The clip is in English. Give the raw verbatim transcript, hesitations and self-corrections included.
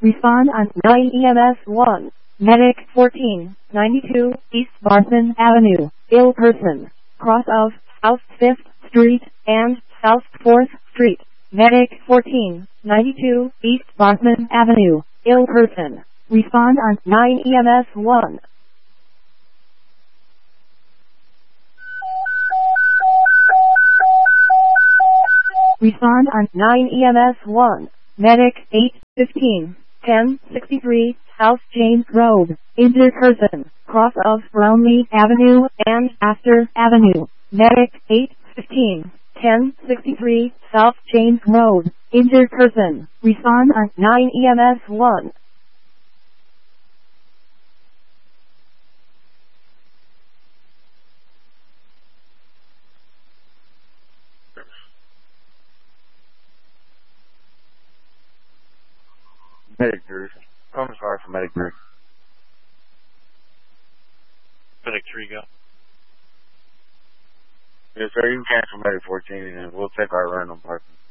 Respond on nine E M S one. Medic fourteen ninety-two East Barton Avenue, ill person, cross of South fifth Street and South fourth Street. Medic fourteen ninety-two East Barton Avenue, ill person. Respond on nine E M S one. Respond on nine E M S one. Medic eight fifteen ten sixty-three South James Road, injured person, cross of Brownlee Avenue and Astor Avenue. Medic eight fifteen ten sixty-three South James Road, injured person. Respond on nine E M S one. Medic three. I'm sorry for Medic three. Medic three, go. Yes, sir. You can cancel Medic fourteen and we'll take our random person.